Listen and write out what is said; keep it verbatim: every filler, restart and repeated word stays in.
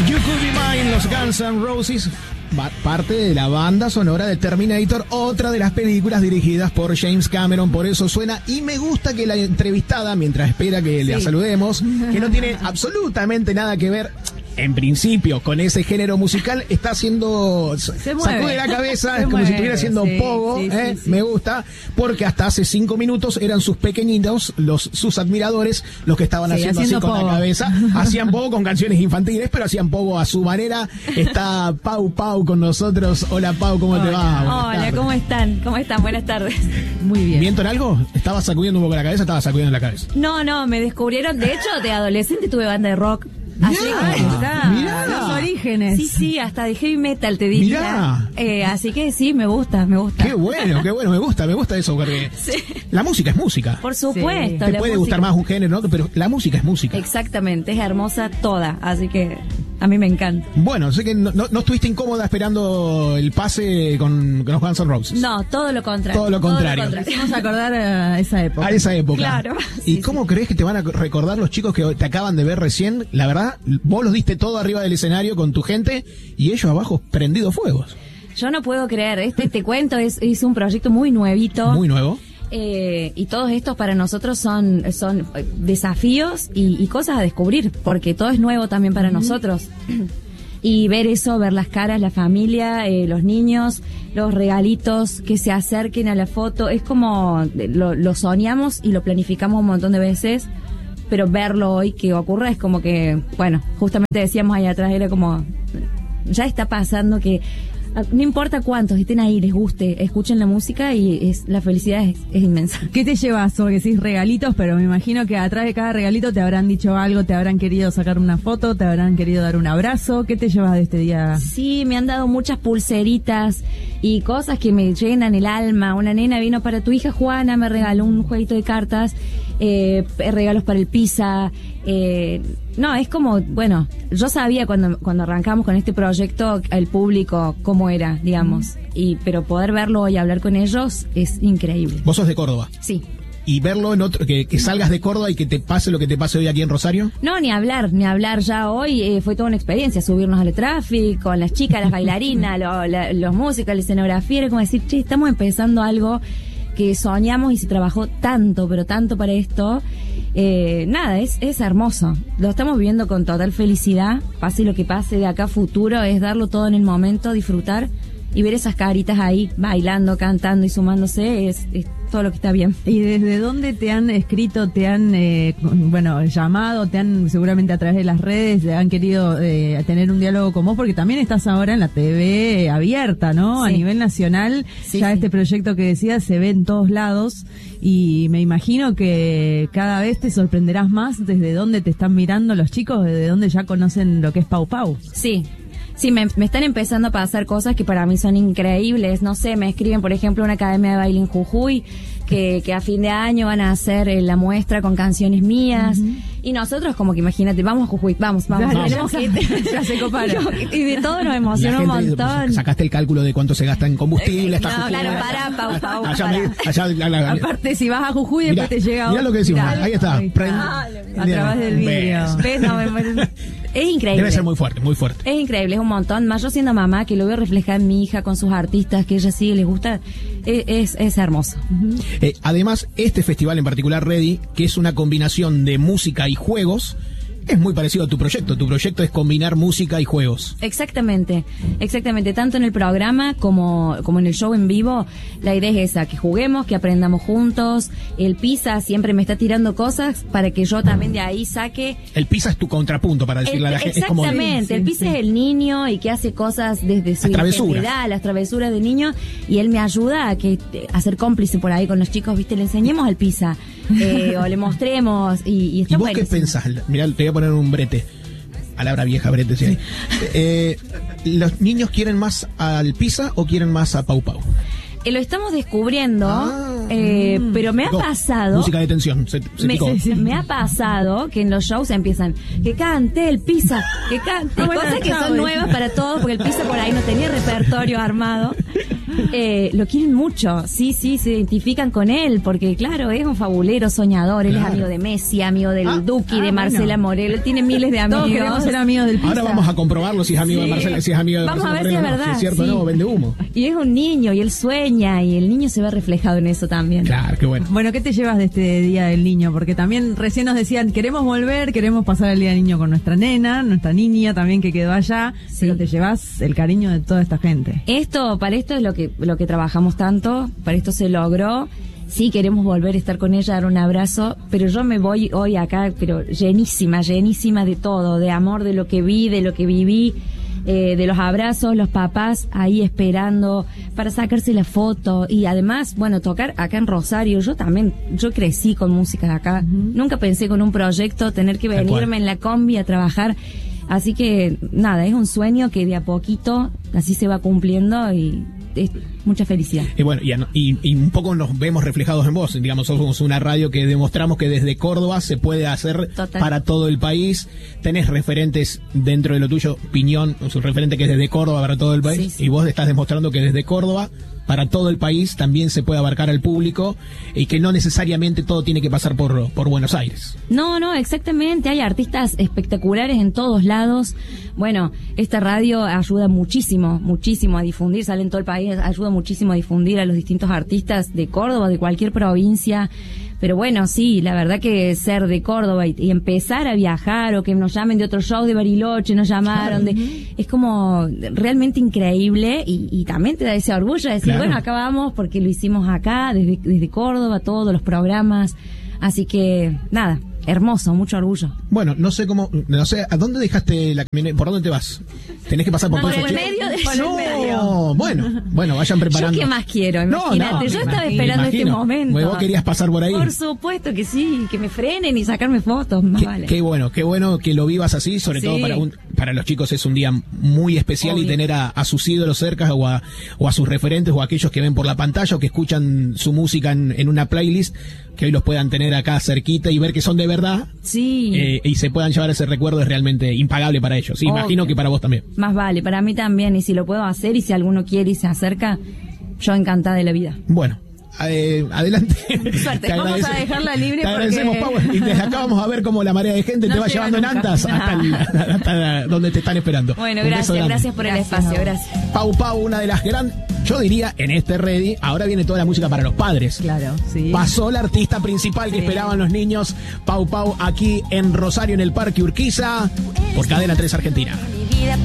You Could Be Mine, los Guns N' Roses, parte de la banda sonora de Terminator, otra de las películas dirigidas por James Cameron, por eso suena. Y me gusta que la entrevistada, mientras espera que sí. la saludemos, que no tiene absolutamente nada que ver, en principio, con ese género musical, está haciendo, sacude la cabeza, es como mueve, si estuviera haciendo sí, pogo, sí, ¿eh? sí, sí. Me gusta, porque hasta hace cinco minutos eran sus pequeñitos, los sus admiradores, los que estaban sí, haciendo, haciendo así pogo. Con la cabeza, hacían pogo con canciones infantiles, pero hacían pogo a su manera. Está Pau Pau con nosotros. Hola Pau, ¿cómo Hola. te va? Buenas Hola, tardes. ¿Cómo están? ¿Cómo están? Buenas tardes. Muy bien. ¿Viento en algo? ¿Estabas sacudiendo un poco la cabeza? Estabas sacudiendo la cabeza. No, no, me descubrieron, de hecho, de adolescente tuve banda de rock. Así que está, mirá. los orígenes. Sí, sí, hasta de heavy metal te diría. Eh, así que sí, me gusta, me gusta. Qué bueno, qué bueno, me gusta, me gusta eso, porque sí. la música es música. Por supuesto. Sí. Te la puede música. gustar más un género, ¿no? Pero la música es música. Exactamente, es hermosa toda, así que a mí me encanta. Bueno, sé que no, no, no estuviste incómoda esperando el pase con, con los Guns N' Roses. No, todo lo contrario. Todo lo contrario. Todo lo contrario. Vamos a acordar a esa época. A esa época. Claro. ¿Y sí, cómo sí. crees que te van a recordar los chicos que te acaban de ver recién? La verdad, vos los diste todo arriba del escenario con tu gente y ellos abajo prendidos fuegos. Yo no puedo creer, este te cuento, es, es un proyecto muy nuevito. Muy nuevo. Eh, y todos estos para nosotros son, son desafíos y, y cosas a descubrir, porque todo es nuevo también para uh-huh. nosotros. Y ver eso, ver las caras, la familia, eh, los niños, los regalitos que se acerquen a la foto, es como lo, lo soñamos y lo planificamos un montón de veces, pero verlo hoy que ocurra es como que, bueno, justamente decíamos ahí atrás, era como, ya está pasando que no importa cuántos estén ahí, les guste, escuchen la música y es la felicidad es, es inmensa. ¿Qué te llevas? Porque decís regalitos, pero me imagino que atrás de cada regalito te habrán dicho algo, te habrán querido sacar una foto, te habrán querido dar un abrazo. ¿Qué te llevas de este día? Sí, me han dado muchas pulseritas y cosas que me llenan el alma. Una nena vino para tu hija Juana, me regaló un jueguito de cartas, eh, regalos para el pizza. Eh, no, es como, bueno, yo sabía cuando cuando arrancamos con este proyecto el público cómo era, digamos, y pero poder verlo y hablar con ellos es increíble. ¿Vos sos de Córdoba? Sí. ¿Y verlo en otro, que, que salgas de Córdoba y que te pase lo que te pase hoy aquí en Rosario? No, ni hablar, ni hablar ya hoy, eh, fue toda una experiencia, subirnos al tráfico, con las chicas, las bailarinas, lo, la, los músicos, la escenografía, era como decir, che, estamos empezando algo que soñamos y se trabajó tanto, pero tanto para esto. Eh, nada, es, es hermoso. Lo estamos viviendo con total felicidad. Pase lo que pase de acá a futuro, es darlo todo en el momento, disfrutar y ver esas caritas ahí bailando, cantando y sumándose, es, es todo lo que está bien. ¿Y desde dónde te han escrito, te han, eh, bueno, llamado, te han, seguramente a través de las redes, te han querido eh, tener un diálogo con vos? Porque también estás ahora en la T V abierta, ¿no? Sí. A nivel nacional, sí, ya sí. Este proyecto que decías se ve en todos lados y me imagino que cada vez te sorprenderás más desde dónde te están mirando los chicos, desde dónde ya conocen lo que es Pau Pau. Sí. Sí, me, me están empezando a pasar cosas que para mí son increíbles. No sé, me escriben, por ejemplo, una academia de baile en Jujuy, que, que a fin de año van a hacer eh, la muestra con canciones mías. Uh-huh. Y nosotros, como que imagínate, vamos a Jujuy, vamos, vamos. Dale, tenemos que ya se coparon. Y de todo nos emociona un montón. Dice, sacaste el cálculo de cuánto se gasta en combustible. Eh, hasta no, Jujuy, claro, allá, para, Pau, Pau, allá, para. allá, allá, allá, aparte, si vas a Jujuy, después mirá, te llega... Mirá lo que decimos, Dale, ahí está. ahí está. Dale, a través del vídeo. ¿Ves? No, me, me, es increíble. Debe ser muy fuerte, muy fuerte. Es increíble, es un montón. Más yo siendo mamá, que lo veo reflejar en mi hija con sus artistas, que ella sí les gusta, es, es, es hermoso. Uh-huh. Eh, además, este festival en particular, Ready, que es una combinación de música y juegos, es muy parecido a tu proyecto. Tu proyecto es combinar música y juegos. Exactamente, exactamente. Tanto en el programa como, como en el show en vivo, la idea es esa, que juguemos, que aprendamos juntos. El Pisa siempre me está tirando cosas para que yo también de ahí saque... El Pisa es tu contrapunto, para decirle el, a la gente. Exactamente, es como, el Pisa sí, sí. es el niño y que hace cosas desde su ingenuidad, las travesuras de niño, y él me ayuda a, que, a ser cómplice por ahí con los chicos, ¿viste? Le enseñemos al Pisa, eh, o le mostremos, y, y está ¿Y vos buenísimo. qué pensás? Mirá, te voy a poner un brete. Palabra vieja, brete, sí. eh, ¿Los niños quieren más al Pisa o quieren más a Pau Pau? Eh, lo estamos descubriendo, ah, eh, mm, pero me ha picó. pasado... Música de tensión, se, se me, picó. me ha pasado que en los shows empiezan, que cante el Pisa, que cante, ah, bueno, cosas que son nuevas para todos, porque el Pisa por ahí no tenía repertorio armado. Eh, lo quieren mucho, sí, sí, se identifican con él, porque claro, es un fabulero, soñador, él Claro. es amigo de Messi, amigo del Ah, Duki, ah, de Marcela bueno. Morelo, él tiene miles de amigos. Todos queremos ser amigos del Pisa. Ahora vamos a comprobarlo si es amigo Sí. de Marcela, si es amigo de Vamos Marcela a ver si es Moreno, no, verdad, si es cierto, sí. no, vende humo. Y es un niño, y él sueña, y el niño se ve reflejado en eso también. Claro, qué bueno. Bueno, ¿qué te llevas de este Día del Niño? Porque también recién nos decían, queremos volver, queremos pasar el Día del Niño con nuestra nena, nuestra niña también que quedó allá, Sí. pero te llevas el cariño de toda esta gente. Esto, para esto es lo que, lo que trabajamos tanto, para esto se logró. Sí, queremos volver a estar con ella, dar un abrazo, pero yo me voy hoy acá, pero llenísima, llenísima de todo, de amor, de lo que vi, de lo que viví, eh, de los abrazos, los papás ahí esperando para sacarse la foto y además, bueno, tocar acá en Rosario. Yo también, yo crecí con música de acá, nunca pensé con un proyecto tener que Tal cual. venirme en la combi a trabajar. Así que, nada, es un sueño que de a poquito así se va cumpliendo y es mucha felicidad. Y bueno, y, a- y, y un poco nos vemos reflejados en vos. Digamos, somos una radio que demostramos que desde Córdoba se puede hacer Total. para todo el país. Tenés referentes dentro de lo tuyo, Piñón, es un referente que es desde Córdoba para todo el país. Sí, sí. Y vos estás demostrando que desde Córdoba para todo el país también se puede abarcar al público y que no necesariamente todo tiene que pasar por, por Buenos Aires. No, no, exactamente. Hay artistas espectaculares en todos lados. Bueno, esta radio ayuda muchísimo, muchísimo a difundir, sale en todo el país, ayuda muchísimo a difundir a los distintos artistas de Córdoba, de cualquier provincia. Pero bueno, sí, la verdad que ser de Córdoba y, y empezar a viajar o que nos llamen de otro show de Bariloche, nos llamaron, de, es como realmente increíble y, y también te da ese orgullo de decir, Claro. bueno, acá vamos porque lo hicimos acá, desde, desde Córdoba, todos los programas. Así que, nada, hermoso, mucho orgullo. Bueno, no sé cómo, no sé, ¿a dónde dejaste la camioneta? ¿Por dónde te vas? ¿Tenés que pasar por Por todo el eso? medio de- por el No, medio. bueno, bueno, vayan preparando. ¿Yo qué más quiero? No, Imagínate, no, yo me estaba imagino, esperando me este imagino. momento. Pues vos querías pasar por ahí. Por supuesto que sí, que me frenen y sacarme fotos, más Qué, vale. qué bueno, qué bueno que lo vivas así, sobre Sí. todo para un, para los chicos es un día muy especial Obvio. y tener a, a sus ídolos cerca o a, o a sus referentes o a aquellos que ven por la pantalla o que escuchan su música en, en una playlist, que hoy los puedan tener acá cerquita y ver que son de verdad Sí, eh, y se puedan llevar ese recuerdo es realmente impagable para ellos. Sí, Obvio. imagino que para vos también. más vale, para mí también, y si lo puedo hacer y si alguno quiere y se acerca, yo encantada de la vida. Bueno. Eh, adelante. Suerte. Te Vamos agradece- a dejarla libre Te agradecemos, porque- Pau. Y desde acá vamos a ver cómo la marea de gente No te va llega llevando en nunca. andas hasta, el- hasta donde te están esperando. Bueno, Un beso gracias, grande. gracias por el Gracias, espacio, Pau. gracias. Pau Pau, una de las grandes, yo diría, en este Ready, ahora viene toda la música para los padres. Claro, sí. Pasó la artista principal que Sí. esperaban los niños, Pau Pau, aquí en Rosario, en el Parque Urquiza, por Cadena tres Argentina.